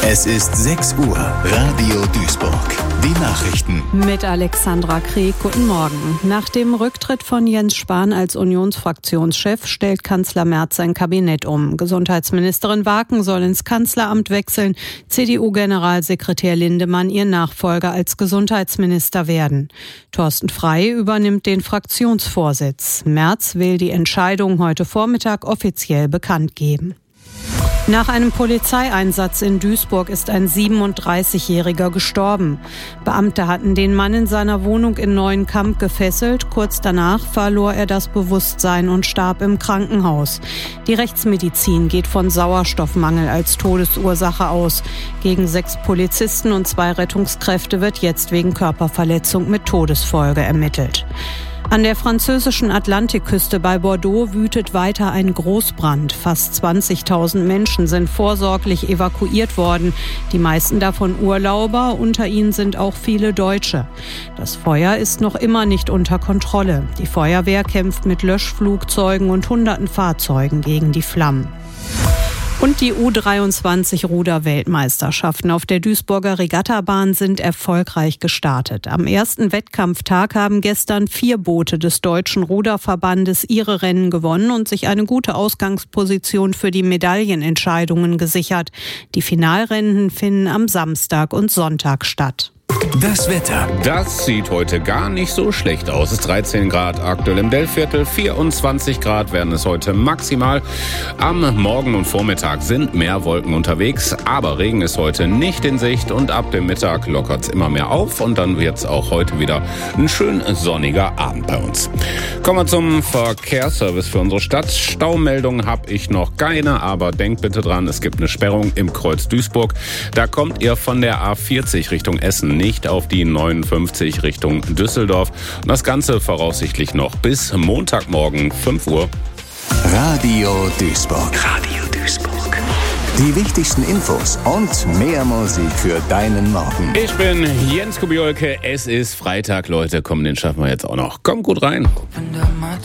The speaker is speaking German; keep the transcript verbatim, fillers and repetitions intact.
Es ist sechs Uhr, Radio Duisburg. Die Nachrichten. Mit Alexandra Krieg, guten Morgen. Nach dem Rücktritt von Jens Spahn als Unionsfraktionschef stellt Kanzler Merz sein Kabinett um. Gesundheitsministerin Waken soll ins Kanzleramt wechseln. C D U-Generalsekretär Lindemann ihr Nachfolger als Gesundheitsminister werden. Thorsten Frey übernimmt den Fraktionsvorsitz. Merz will die Entscheidung heute Vormittag offiziell bekannt geben. Nach einem Polizeieinsatz in Duisburg ist ein siebenunddreißigjähriger gestorben. Beamte hatten den Mann in seiner Wohnung in Neuenkamp gefesselt. Kurz danach verlor er das Bewusstsein und starb im Krankenhaus. Die Rechtsmedizin geht von Sauerstoffmangel als Todesursache aus. Gegen sechs Polizisten und zwei Rettungskräfte wird jetzt wegen Körperverletzung mit Todesfolge ermittelt. An der französischen Atlantikküste bei Bordeaux wütet weiter ein Großbrand. Fast zwanzigtausend Menschen sind vorsorglich evakuiert worden. Die meisten davon Urlauber, unter ihnen sind auch viele Deutsche. Das Feuer ist noch immer nicht unter Kontrolle. Die Feuerwehr kämpft mit Löschflugzeugen und hunderten Fahrzeugen gegen die Flammen. Und die U dreiundzwanzig Ruder-Weltmeisterschaften auf der Duisburger Regattabahn sind erfolgreich gestartet. Am ersten Wettkampftag haben gestern vier Boote des Deutschen Ruderverbandes ihre Rennen gewonnen und sich eine gute Ausgangsposition für die Medaillenentscheidungen gesichert. Die Finalrennen finden am Samstag und Sonntag statt. Das Wetter. Das sieht heute gar nicht so schlecht aus. Es ist dreizehn Grad aktuell im Dellviertel, vierundzwanzig Grad werden es heute maximal. Am Morgen und Vormittag sind mehr Wolken unterwegs, aber Regen ist heute nicht in Sicht und ab dem Mittag lockert es immer mehr auf und dann wird es auch heute wieder ein schön sonniger Abend bei uns. Kommen wir zum Verkehrsservice für unsere Stadt. Staumeldungen habe ich noch keine, aber denkt bitte dran, es gibt eine Sperrung im Kreuz Duisburg. Da kommt ihr von der A vierzig Richtung Essen nicht auf die neunundfünfzig Richtung Düsseldorf. Und das Ganze voraussichtlich noch bis Montagmorgen fünf Uhr. Radio Duisburg. Radio Duisburg. Die wichtigsten Infos und mehr Musik für deinen Morgen. Ich bin Jens Kubiolke. Es ist Freitag, Leute. Komm, den schaffen wir jetzt auch noch. Kommt gut rein.